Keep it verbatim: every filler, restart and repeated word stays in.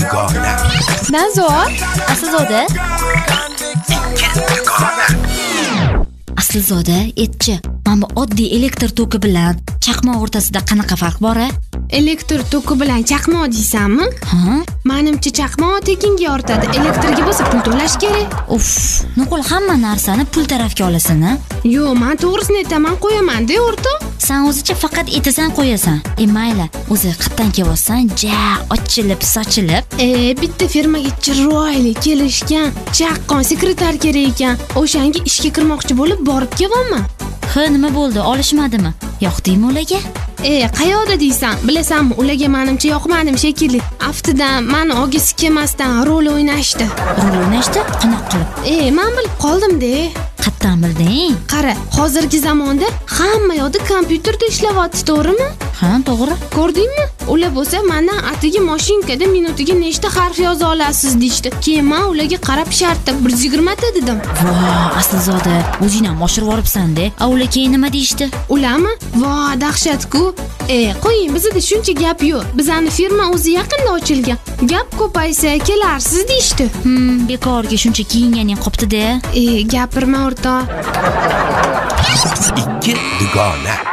dugona. Nazo, Aslzoda. Dugona. Aslzoda, aytchi, mana bu oddiy elektr toki bilan chaqmoq o'rtasida qanaqa farq bor-a? Elektr toki bilan chaqmoq deysanmi? Ha? Menimcha chaqmoq tekinga ortadi. Elektrga bo'lsa pul to'lash kerak. Uf, nuqul hamma narsani pul tarafga olasan-a? Yo'q, men to'g'risini aytaman, qo'yaman-da, o'rtoq. Sen o'zicha faqat etasan qo'yasan. E mayli, o'zi qitdan kelibsan, ja, ochilib, sochilib. E, bitta firmaga chiroyli kelishgan, chaqqon sekretar kerak ekan. O'shanga ishga kirmoqchi bo'lib borib kelyapman. Ha, nima bo'ldi? Olishmadimi? Yoqdingmi ularga? E, qayoqda deysan? Bilasanmi, ularga menimcha yoqmadim shekilli. Aftidan meni ogisi kelmasdan rol o'ynashdi. Rol o'ynashdi? Qanaqa qilib? E, men bilib qoldim-da. Qatdan bilding? Qara, hozirgi zamonda hamma yoqda kompyuterda ishlayapti, to'g'rimi? Ha, to'g'ri. Ko'rdingmi? Ular bo'lsa mendan atigi mashinkada minutiga nechta harf yoza olasiz deydi. Keyin men ularga qarab shartta bir yuz yigirma ta dedim. Voh, Aslzoda, o'zing ham oshirib olibsan-da. A ular keyin nima deydi? Ularmi? Voh, dahshat-ku. E, qo'ying, bizda shuncha gap yo'q. Bizning firma o'zi yaqinda ochilgan. Gap ko'paysa kelarsiz deydi. Hmm, bekorga shuncha kiyinganing qopti-da. E, gapirma o'rtoq. Ikki dugona.